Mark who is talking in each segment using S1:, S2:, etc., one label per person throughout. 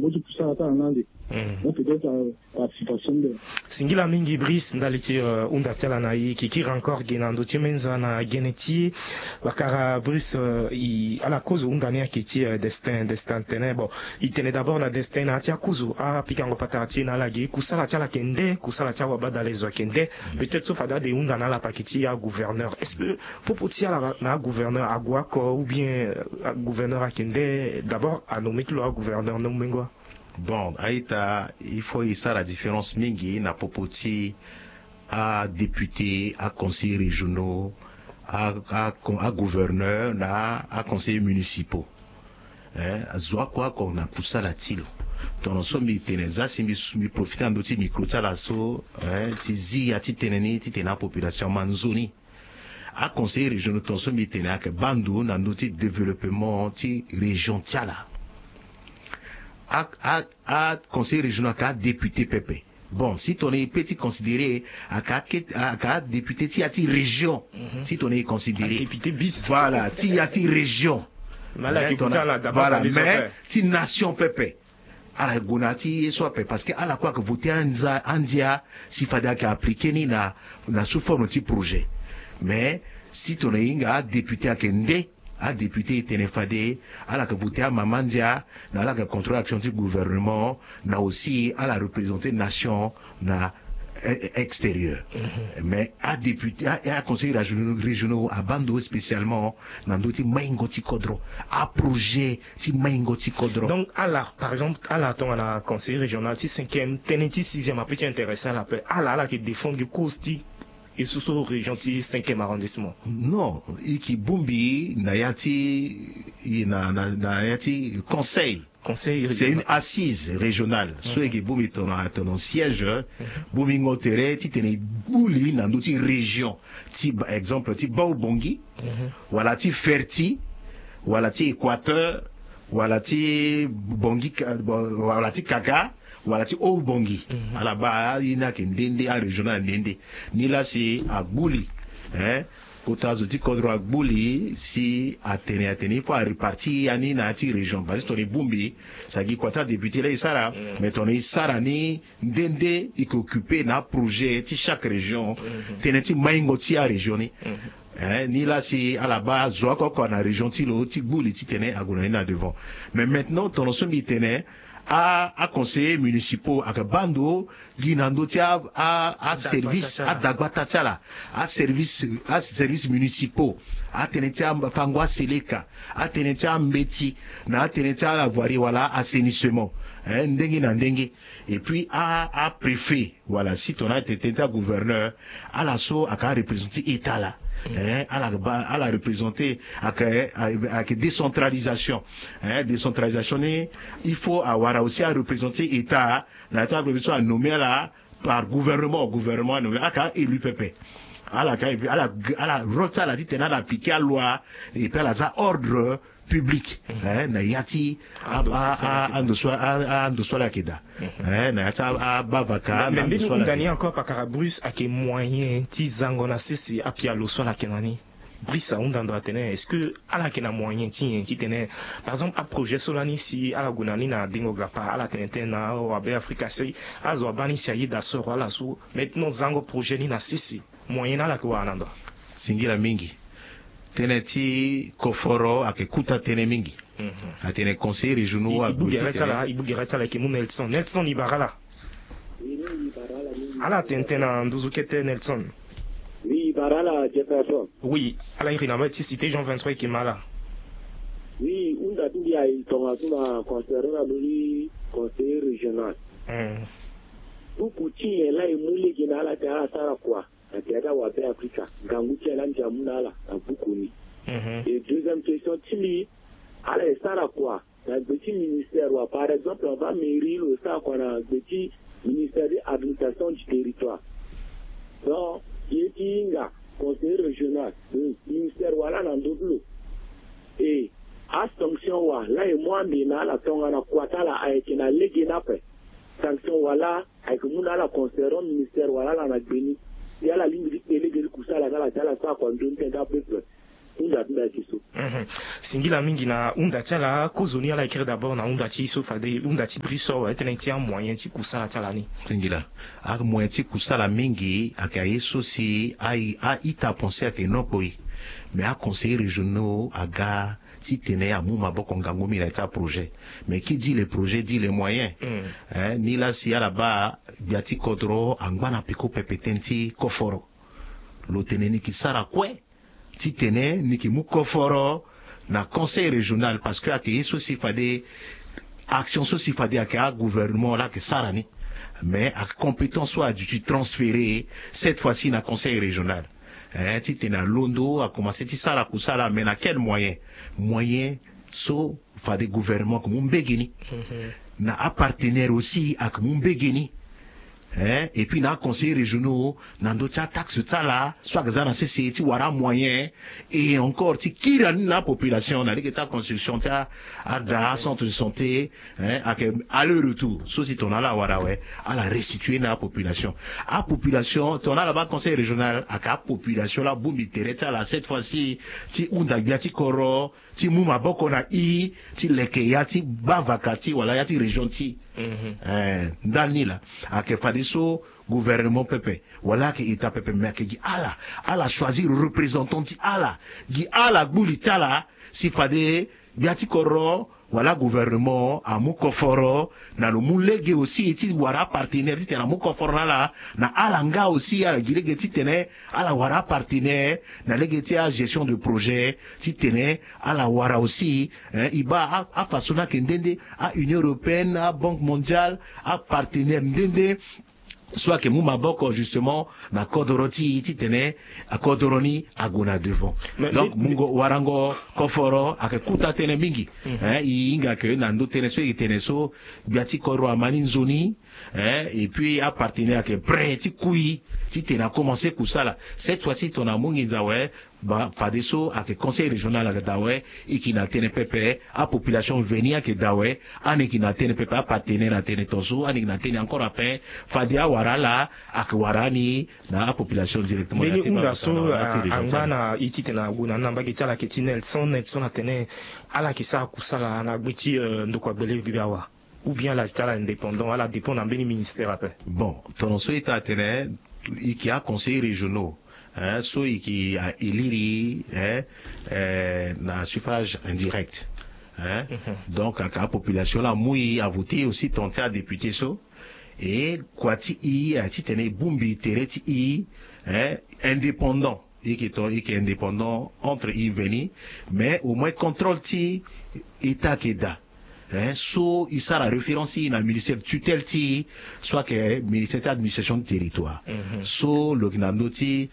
S1: moto kusala ta nande donc peut-être participation de
S2: singila mingi Brice ndaliti unda tala na yi kiki encore genando timenza na geneti bakara Brice à la cause unda ne akiti destin tene bon il tenait d'abord na destin na tia kuzu a pikango patati na lagi kusala tia la kende kusala tia wabada les kende peut-être sauf ada de unda na la pakiti à gouverneur est-ce que pour tia na gouverneur agwa ko ou bien gouverneur à kende d'abord à nommer le gouverneur no mengo.
S3: Bon, Aïta, il faut y ça la différence mingi na popoti à député, à conseillers régionaux, à gouverneur, à conseillers municipaux. Zoa quoi qu'on a poussé la tilo. Ton ensemble teneza si mi profiter d'outil micro talaso, tizi ati teneni ti tena population manzoni. À conseiller régionaux ton ensemble tenena que bandou na outil développement ti région tiala. À conseiller régional qu'à député Pépé. Bon, si ton est petit considéré à député ti ati région, si ton est considéré
S2: député bis.
S3: Voilà, ti ati région. Voilà, mais si nation Pépé. À la gonati soit parce que à la quoi que voter andia si fada ka appliquer ni na sous forme de projet. Mais si ton est un député à Kende à député tenefade à la que voter à Mamandia na la que contrôle l'action du gouvernement na aussi à la représenter nation na extérieur. Mais à député à conseiller régionaux à bando spécialement dans d'autres maingoti kodro à projet ti maingoti kodro.
S2: Donc à la par exemple à la ton à la conseiller régional ti 5e teneti 6e a petit intéressant à la paix à la qui défend du costi et sous ce région ti 5e arrondissement.
S3: Non, iki bumbi na yati conseil. C'est une assise régionale. Ceux qui boumi ton siège, boumi ngotere, ti tene bouli dans d'autres régions. Ti exemple ti Baobongi, voilà ti Ferti, voilà ti Équateur, voilà ti Bongi, voilà ti Kaka, voilà ti Obongi. À la bas ina kendende a régional ndende. Ni là c'est à Bouli, hein. Kotazo ti kodro akbuli si atene il faut répartir yani na ti région parce que ton est bumbi ça qui quoi ça député là isara mais ton est sara ni ndende il occupé na projet ti chaque région teneti maingo ti a région ni là c'est à la base zo ko na région ti lo ti buli ti tene agona na devant mais maintenant ton ensemble tene à conseillers municipaux à bando ginando tia à service à dagbata tiala à service municipaux à tenetia fangwa seleka à tenetia mbeti na tenetia la voirie voilà assainissement ndengi na ndengi et puis à préfet voilà si ton a été gouverneur à la so à représenter état là à la représenter avec décentralisation décentralisation il faut avoir aussi à représenter état la table à nommer là par gouvernement nommé à élu pépé à la rota la dit tenant appliquer la loi et puis à ordre public na yati ando la keda na yata bavaka
S2: mais nous ndani encore par Carabrus à quel moyen ti zango na sisi apia lo so la kenani Brice undandra tene est-ce que à la kena moyen ti tene par exemple à projet solani si à la gunani na dingo gapa à la tene na o abe Africa si azo bani si ayi da so la so maintenant zango projet ni na sisi moyen na la kwa anando
S3: singira mingi teneti koforo akekuta tene mingi atene conseiller régionaux
S2: ibu gereta ki mu Nelson Ibarala ala tentena nduzukete Nelson
S4: oui Ibarala Jefferson
S2: oui ala irina ba ti cité Jean 23 qui mala
S4: oui unda tundi ay tonga tuna concernant le conseiller régional pour ti ela emule gina ala ta sara kwa atiada wa be Africa gangu ti ela njamuna ala abukuni et deuxième question tili ala sara kwa na petit ministère ou par exemple on va mairie le ça qu'on a petit ministère de l'administration du territoire donc yetinga conseil régional le ministère voilà dans double et à sanction wa là et moi mina la tonga na kwata la ayeke na lege na pe sanction wala ayeke muna la concernant ministère wala la na gbeni ya la ligne de lege kusala na la tala sa kwa ndonte da peuple unda tunda kiso
S2: singila mingi na unda tala kozoni ala écrire d'abord na unda ti so fade unda ti briso etene ti moyen ti kusala tala ni
S3: singila ak moyen ti kusala mingi ak yeso si a ita penser que non poi mais à conseiller régionaux aga si tenait à mou maboko ngangomi na ta projet mais qui dit les projets dit les moyens ni là si à là-bas biati kodro angwana peko pepetenti koforo lo teneni ki sara kwe ti tene ni ki mu koforo na conseil régional parce que ak yeso si fade action so si fade ak a gouvernement là que sara ni mais ak compétence soit du transféré cette fois-ci na conseil régional ti tene londo a commencé ti sara kusala mais na quel moyen so fade gouvernement comme mbegeni na a partenaire aussi ak mbegeni et puis na conseil régionaux na ndo tia taxe tsala soit gazana cc ti wara moyen et encore ti kira na population na ta construction tia ada centre de santé ak aller retour so si ton ala wara à la restituer na population ton ala ba conseil régional ak population la bumbi tereta la cette fois-ci ti unda biati koro ti muma boko na ti leke ya ti bavakati wala ya ti région ti ndani la ak fadi so gouvernement pepe wala ke ita pepe mais ke gi ala choisir représentant ti ala gbuli tala si fade biati koro wala gouvernement a mukoforo na lo mulege aussi ti wara partenaire ti tena mukoforo na ala nga aussi ala gilege ti tene ala wara partenaire na lege ti a gestion de projet ti tene ala wara aussi iba a fasona ke ndende a Union européenne a Banque mondiale a partenaire ndende soit que Mouma Boko justement na Kodoroti titene a Kodoroni agona devant donc mungo warango koforo akekuta tene mingi inga que na ndo tene so itene so biati koro amani nzoni et puis à partenaire que prêt ti kui titena commencer kusala cette fois-ci ton amungi nzawe ba fadeso ak conseil régional ak dawe ikina tene pepe a population venir que dawe ani kina tene pepe a partenaire tene toso ani kina tene encore après fadia warala ak warani na population directement
S2: mais unda so angana ititena guna namba kitala ke Nelson atene ala kisa kusala na gbiti ndoko bele bibawa ou bien la tala indépendant ala dépend na beni ministère après
S3: bon ton so ita tene qui a conseil régionaux ceux qui a éliri na suffrage indirect donc la population là mouille a voté aussi tenté à député so et quoi ti a ti tene bumbi tereti indépendant qui est indépendant entre y veni mais au moins contrôle ti état keda so il sera référence na ministère tutelle ti soit que ministère d'administration de territoire so le gnandoti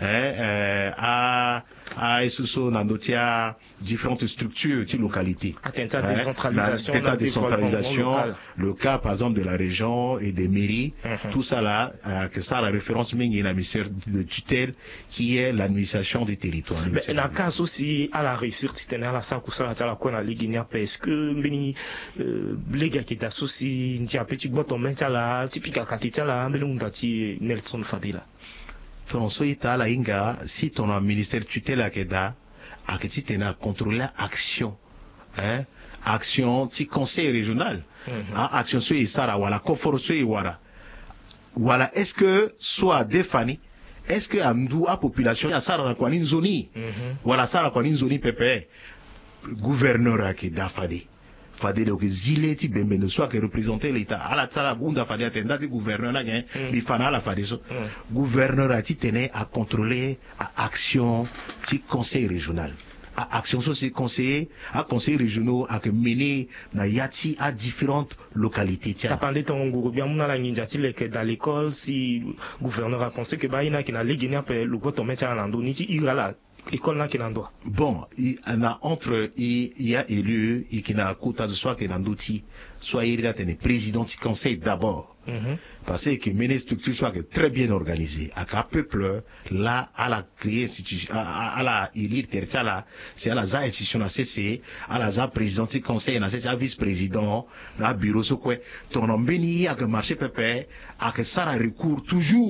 S3: a so nandoti a différentes structures ti localité
S2: atteinte à décentralisation
S3: le cas par exemple de la région et des mairies tout ça là que ça la référence mingi na ministère de tutelle qui est l'administration des territoires
S2: mais na cas aussi à la réussir titena la sa kusala tala ko na liginia parce que mbeni lega ki dasosi nti apeti boto mentala tipika katitala mbele undati Nelson Fadila
S3: ton so ita la inga si ton ministère tutelle akeda aketi tena contrôler action action ti conseil régional action so isara wala koforo so iwara wala est-ce que soit défani est-ce que amdu a population ya sara na kwani nzoni wala sara kwani nzoni pepe gouverneur akeda fade donc zile ti bembe ne soit que représenter l'état ala tsala bunda fade atenda ti gouverneur na gen bi fana la fade so gouverneur a ti tene à contrôler à action ti conseil régional à action so c'est conseiller à conseil régionaux à que mener na yati à différentes localités
S2: tiens tapande ton nguru bien muna la nginja ti leke dans l'école si gouverneur a pensé que ba ina ki na ligina pe lu goto mecha na ndo ni ti irala école là qui n'en doit
S3: bon il a entre il y a élu et qui n'a quota de soit que n'andoti soit il a tenu président du conseil d'abord parce que mener structure soit que très bien organisée à un peuple là à la créer institution à la élire territoire là c'est à la za institution à cc à la za président du conseil à cc à vice-président na bureau so quoi ton embeni à que marché pépé à que ça recours toujours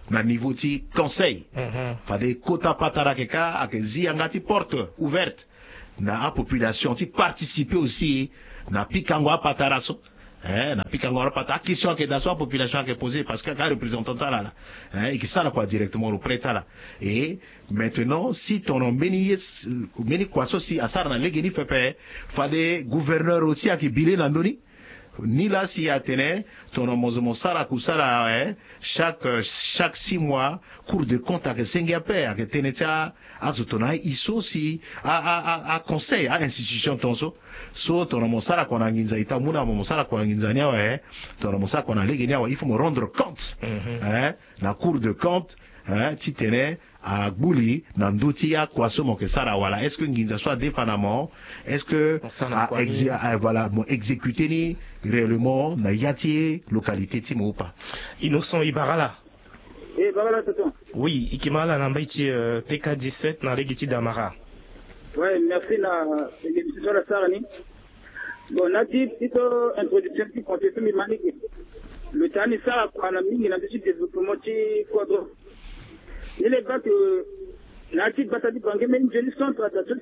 S3: na niveau ti conseil fade kota patara keka ak ziangati porte ouverte na a population ti participer aussi na pikango patara so na pikango patara question que da so population que poser parce que ka représentant là et qui ça quoi directement au prêt là et maintenant si ton meni quoi so si asar na legeni fepe fade gouverneur aussi ak bilé na ndoni ni là si atene ton mosara kusala chaque 6 mois cours de compte avec Singapour avec tenetia azotona iso si a conseil à institution tonso so ton mosara kona nginza itamuna mosara kona nginza nya ton mosara kona legenya il faut me rendre compte na cours de compte ti tene a Bouli Nandouti ya Kwasomo que Sara wala est-ce que Nginza soit défendamment est-ce que voilà exécuter ni réellement na yati localité timo ou pas
S2: Innocent Ibarala
S5: Ibarala tonton
S2: oui ikimala na mbaiti PK17 na Legiti Damara
S5: ouais merci na l'émission la Sarani bon nati plutôt introduction qui conteste mi maniki le tani ça kwa na mingi na dessus développement ti quadro. Il est vrai que l'article Batadi Bangé, mais une jeune centre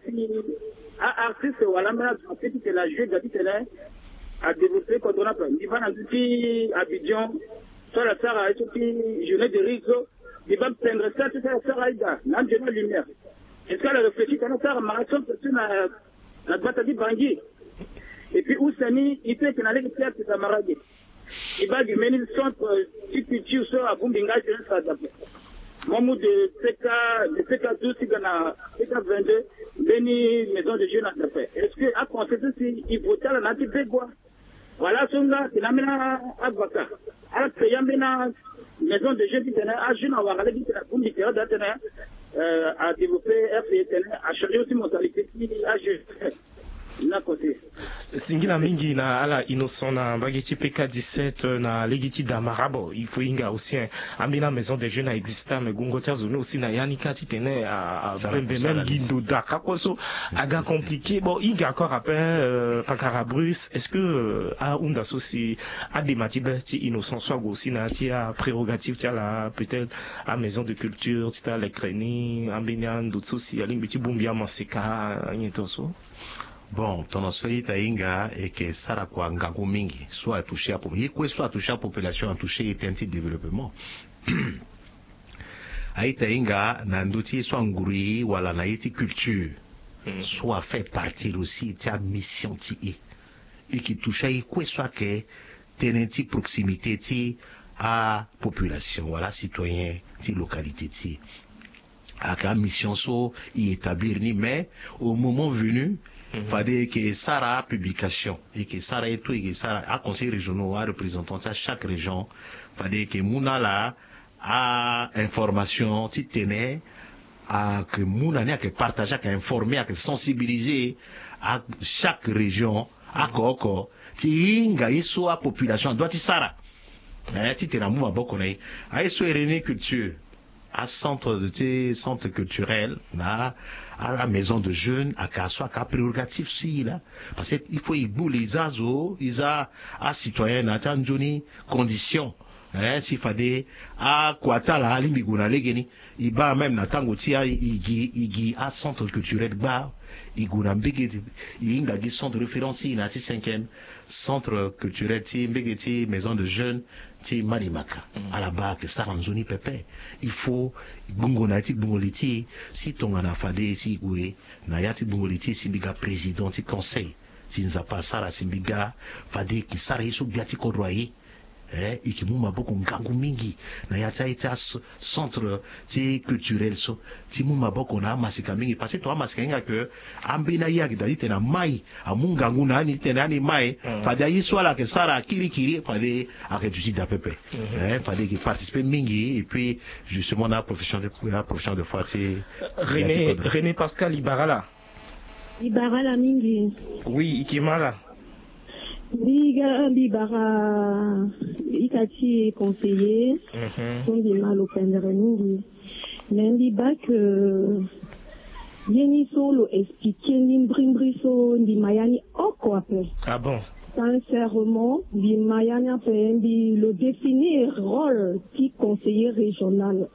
S5: à artiste ou à la main, c'est la jeu d'Abidjan à développer quand on a pas. Il va dans petit Abidjan, soit la Sarah, et puis journée de Rizo, il va prendre ça, tout ça, la Sarah, là, je la lumière. Est-ce qu'elle a réfléchi quand on a Sarah marathon, c'est la Batadi Bangé. Et puis Oussani, il fait qu'on allait le faire, c'est à Maragé. Il va du mener le centre, si tu sors à Bumbinga, je ne sais pas. Mamou de CK12, CK22, Béni, maison de jeunes à fait. Est-ce que, à constater si il votait la nature de bois? Voilà, son gars, c'est la mena avocat. À créer une maison de jeunes qui tenait à jeune, à voir aller vite la commune littéraire d'Athéna, à développer RCTN, à changer aussi mentalité qui a jeune.
S2: Singila mingi na ala Innocent na bageti PK17 na Legiti Damarabo il faut inga aussi ambina maison des jeunes exista mais gungotia zone aussi na yanika titene à bembe même guindo daka koso aga compliqué bon inga encore après Pakarabrus est-ce que a unda soci a des matibe ti Innocent soit aussi na ti a prérogative ti la peut-être à maison de culture ti ta l'écrani ambina d'autres soci ali biti bumbia maseka nyetoso.
S3: Bon, ton solita inga et que Sara kwa ngangu mingi soit touché à la population a touché un développement. Aïta inga nanduti soit nguri wala naïti culture soit fait partie aussi de mission ti et qui touche quoi soit que tenenti proximité ti à population voilà citoyen ti localité ti à la mission so y établir ni mais au moment venu fallait que Sarah publication et que Sarah et tout et que Sarah à conseil régional à représentant à chaque région fallait que Mouna là a information ti tenait à que Mouna n'a que partager à informer à que sensibiliser à chaque région à koko ti inga iso a population doit ti Sarah ti tena Mouna bokonai a iso erene culture à centre culturel à la maison de jeunes à prérogative si là parce que il faut y bouler les azo ils a citoyen à Johnny condition s'il fallait à Kwata la limbiguna legeni il ba même na tango tia igi à centre culturel ba iguna mbegeti inga gi centre de référence na ti 5e centre culturel ti mbegeti maison de jeunes ti Malimaka à la bas que ça ranzoni pepe il faut bungolati bungoliti si tongana fade si gwe na yati bungoliti simbiga président ti conseil si nzapa sara simbiga fade ki sara iso biati ko royer ikimuma boko ngangu mingi na yata ita centre ti culturel so ti muma boko na masika mingi parce que to masika inga que ambina yaki dali tena mai amungangu na ni tena ni mai fade yi swala que sara kiri fade aketusi da pepe fade ki participer mingi et puis justement la profession de foi ti
S2: René Pascal Ibarala
S6: mingi
S2: oui ikimala
S6: Liga Libara Ikati conseiller sont des mal au Pendereningi. Lundi bac Yeni solo expliqué Nimbriso Ndi Mayani Oko après.
S2: Ah bon?
S6: sincèrement, le définir rôle qui conseiller régional,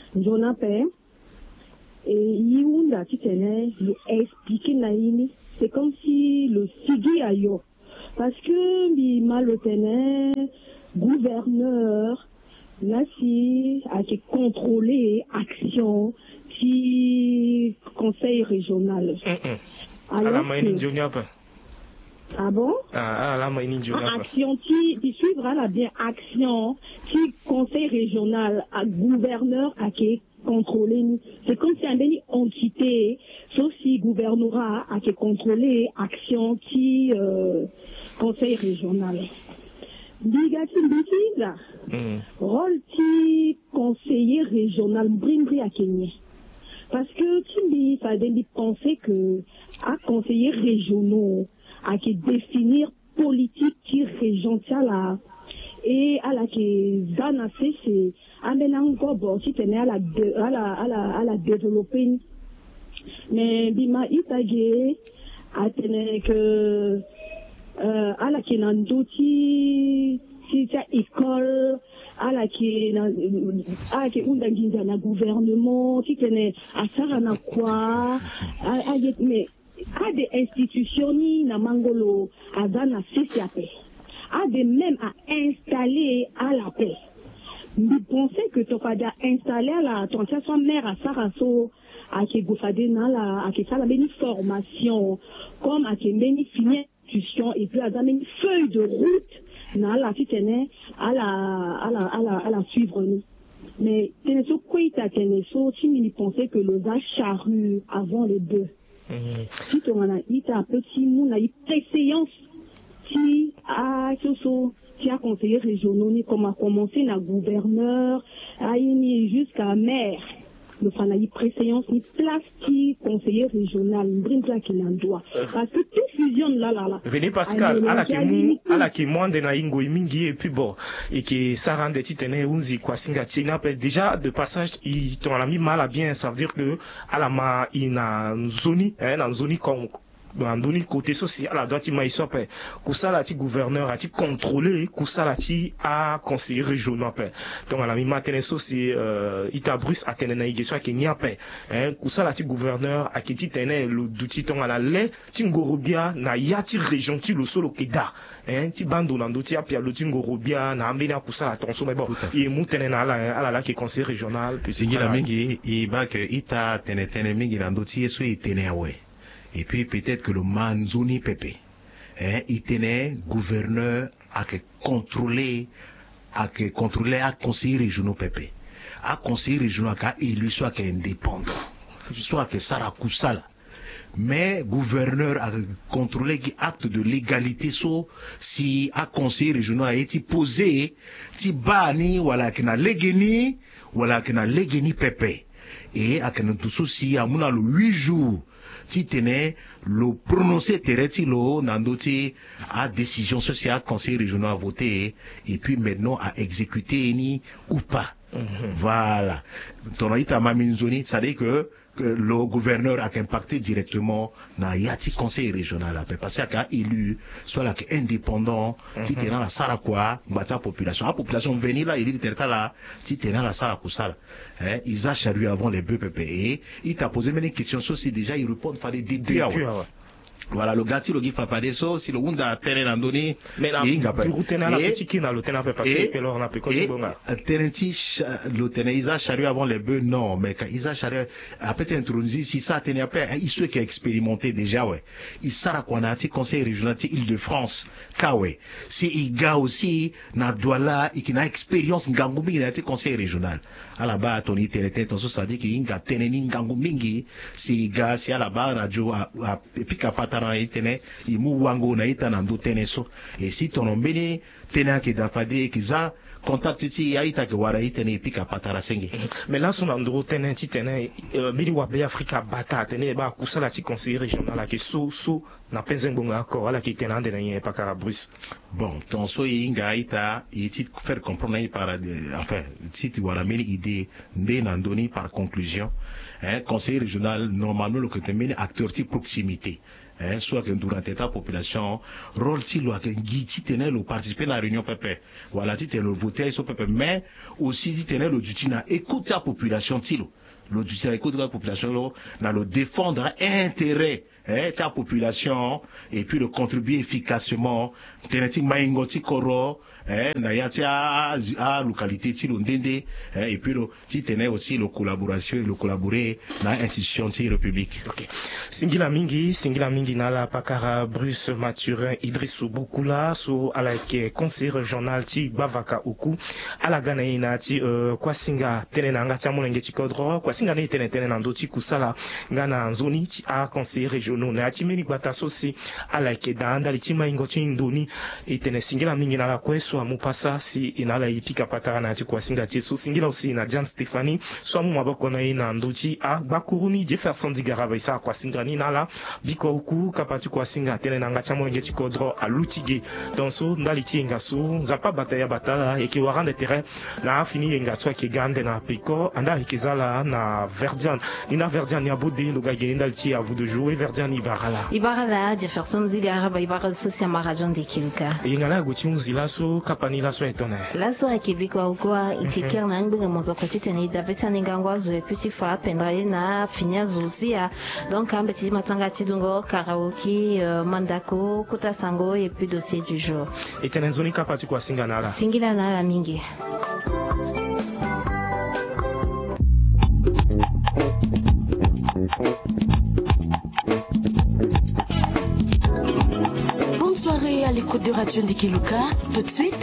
S6: et Yunda le expliquer naïni, c'est comme si le sigui ayo, parce que Bima le tenait gouverneur, là si a été contrôlé action qui conseil régional. Alors ah bon? Action qui suivra la bien action qui conseil régional à gouverneur à qui contrôler. C'est comme si un béni entité, sauf si gouvernorat à qui contrôler action qui conseil régional. Bigatin bêtise, rôle qui conseiller régional brimbré à Kenya. Parce que tu ça veut penser que à conseiller régionaux à qui définir politique qui régionale là et à la qui zana c'est à mélanger bon si tenait à la développer mais bima itagé à tenir que à la qui n'en douti si tu as école à la qui undanginza na gouvernement qui tenait à sarana quoi mais à des institutions ni na mangolo à dana CCAP à des même à installer à la paix. Nous pensons que tu vas installer à la transition mère à Sarasso à qui goufade na la à qui ça la béni formation comme à qui béni institution et puis à la béni feuille de route na la qui tenait à la suivre nous. Mais tenez so quoi ta tenez so si nous pensons que le va charrue avant les deux. Si tu as un petit monde a eu préséance qui a conseillé régionaux ni comme a commencé na gouverneur a mis jusqu'à maire le fan a eu préséance ni place qui conseiller régional brinza qui n'en doit parce que tout fusionne là
S2: venez Pascal à la qui moins de na ingo mingi et puis bon et qui ça rend des titane unzi kwa singati n'a pas déjà de passage il t'en a mis mal à bien ça veut dire que à la ma ina zoni dans zoni comme dans donné côté social la droite il soit pas kusala ti gouverneur a ti contrôler kusala ti a conseiller régional pas donc à la mi matin c'est itabrus a tenena igeswa ke nya pas kusala ti gouverneur a ki ti tene le douti ton à la lait ti ngorobia na ya ti région ti lo solo keda ti bando na ndoti a pia lo ti ngorobia na ambena kusala tonso mais bon il mu tenena à la qui conseiller régional
S3: puis c'est la mingi i ba que ita tenena mingi na ndoti eso i tenewe. Et puis peut-être que le Manzoni Pepe, il tenait gouverneur à contrôler à conseiller régionaux Pepe, à conseiller régionaux à élu soit indépendant, soit que Sarakusala. Mais gouverneur a contrôlé acte de légalité si à conseiller régionaux a été posé, si bani wala kena legeni Pepe. Et à kena tout ceci à mon le 8 jours. Si tenait le prononcer tereti lo nandoti à décision sociale conseil régional à voter et puis maintenant à exécuter ni ou pas. Voilà. Tonaïta Maminzoni, ça dit que le gouverneur a impacté directement dans yati conseil régional parce qu'il a élu soit là indépendant si t'es dans la sala quoi bata population la population venir là il dit là si t'es dans la sala kusala ils a charru avant les BPP et il t'a posé même une question sur si déjà il répond fallait début voilà le gâti le gifa fa deso si le unda tene andoni
S2: mais la routena la petite qui na le tena fait passer que l'on a peu côté bonga
S3: tenenti le tena isa charru avant les bœufs non mais quand isa charru après introduit si ça tenait après il ceux qui a expérimenté déjà ouais il sara kwanati conseil régional Île-de-France kawe si iga aussi na douala et qui na expérience ngangumi il a été conseil régional à la bas toni tene ton ça dit qu'il inga teneni ngangumi si iga si à la bas radio et puis imu wango na ita na ndo teneso et si ton ombeni tena ke dafade kiza contact ti ya ita ke wara itene pika patara senge
S2: mais là son andro tene ti tene bidi wa be Africa bata tene ba kusala ti conseiller régional ke so na penzengonga ko ala ki tena ndena yen pa Carabrus
S3: bon ton so inga ita iti faire comprendre par enfin si tu wara meni idée nde na ndoni par conclusion conseiller régional normalement le que te meni acteur ti proximité soit que durant ta population rôle ti lo que ti tenait le participer à la réunion pépé voilà ti tenait le voter sur pépé mais aussi ti tenait le duty na écoute ta population ti le duty écoute la population na le défendre intérêt ta population et puis de contribuer efficacement teneti maingoti koro na yati a localité ti lo ndende et puis ti tenait aussi le collaboration et le collaborer na institution ti république.
S2: Okay. Singila mingi na la pakara Bruce Mathurin Idrissou Bokula so ala ke conseiller régional ti Bavaka Uku ala gana ina ti kwa singa tene na ngati amolenge ti kodro kwa singa ne tene na ndoti kusala ngana nzoni ti a conseiller régional na ti meni gbata so si ala ke danda li ti maingo ti ndoni e tene singila mingi na la kweso amupasa si inala ipika patara na ti kwa singa ti so singila aussi na Diane Stéphanie so amu maboko na ina ndoti a bakuruni Jefferson Digaraba isa kwa singa ni nala biko uku kapati kwa singa tene na ngati amolenge ti kodro alutige donc so ndali ti ngaso zapa bataya batala e ki warande terrain na fini ngaso ke gande na piko anda ikizala na Verdian ina Verdian ya bode lo gagé ndali ti à vous de jouer Verdian Ibarala
S7: Jefferson Zigaraba Ibarala sosia marajon de Kilka
S2: ingala guti unzila so kapani la so etone
S7: la so ekibiko ukwa ikikir na ngbe mozo kotite ni daveta ni ngangwa zo petit fa pendra na finia zuzia donc un petit matanga tidungo karaoke mandako kota sango et puis dossier du jour
S2: et tenenzoni kapati kwa singana
S7: la mingi.
S8: Bonne soirée à l'écoute de Radio Ndikiluka. Tout de suite